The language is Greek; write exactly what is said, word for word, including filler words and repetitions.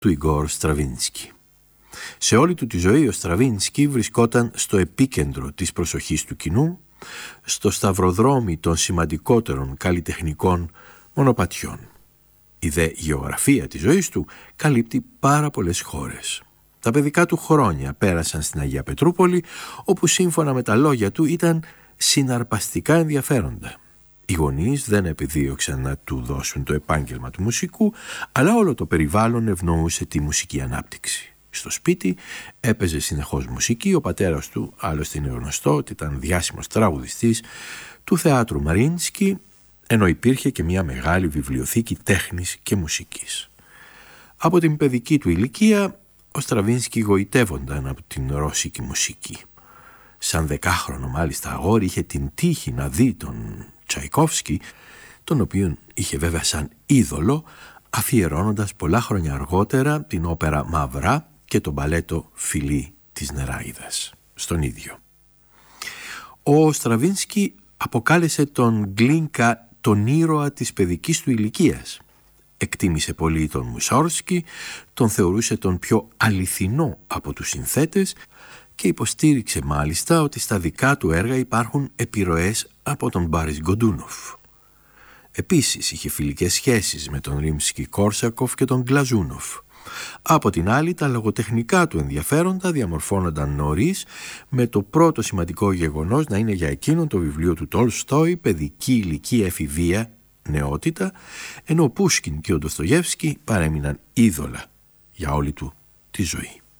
του Ιγκόρ Στραβίνσκι. Σε όλη του τη ζωή ο Στραβίνσκι βρισκόταν στο επίκεντρο της προσοχής του κοινού, στο σταυροδρόμι των σημαντικότερων καλλιτεχνικών μονοπατιών. Η δε γεωγραφία της ζωής του καλύπτει πάρα πολλές χώρες. Τα παιδικά του χρόνια πέρασαν στην Αγία Πετρούπολη, όπου σύμφωνα με τα λόγια του ήταν συναρπαστικά ενδιαφέροντα. Οι γονείς δεν επιδίωξαν να του δώσουν το επάγγελμα του μουσικού, αλλά όλο το περιβάλλον ευνοούσε τη μουσική ανάπτυξη. Στο σπίτι έπαιζε συνεχώς μουσική, ο πατέρας του άλλωστε είναι γνωστό ότι ήταν διάσημος τραγουδιστής του θεάτρου Μαρίνσκι, ενώ υπήρχε και μια μεγάλη βιβλιοθήκη τέχνης και μουσικής. Από την παιδική του ηλικία ο Στραβίνσκι γοητεύονταν από την ρώσικη μουσική. Σαν δεκάχρονο μάλιστα αγόρι είχε την τύχη να δει τον Τσαϊκόφσκι, τον οποίον είχε βέβαια σαν είδωλο, αφιερώνοντας πολλά χρόνια αργότερα την όπερα Μαυρά και το μπαλέτο Φιλί της Νεράιδας στον ίδιο. Ο Στραβίνσκι αποκάλεσε τον Γκλίνκα τον ήρωα της παιδικής του ηλικίας. Εκτίμησε πολύ τον Μουσόρσκι, τον θεωρούσε τον πιο αληθινό από τους συνθέτες και υποστήριξε μάλιστα ότι στα δικά του έργα υπάρχουν επιρροές από τον Μπάρις Γκοντούνοφ. Επίσης είχε φιλικές σχέσεις με τον Ρίμσκι-Κόρσακοφ και τον Γκλαζούνοφ. Από την άλλη, τα λογοτεχνικά του ενδιαφέροντα διαμορφώνονταν νωρίς, με το πρώτο σημαντικό γεγονός να είναι για εκείνον το βιβλίο του Τολστόι «Παιδική ηλικία εφηβεία, νεότητα», ενώ ο Πούσκιν και ο Ντοστογεύσκι παρέμειναν είδωλα για όλη του τη ζωή.